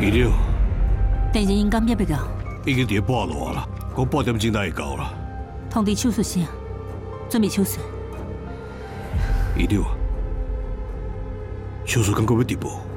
医疗， 第二应感要不到， 已经伫半路啦，讲半点钟才会到啦。 通知手术声，准备手术。 医疗，手术敢搁要直无？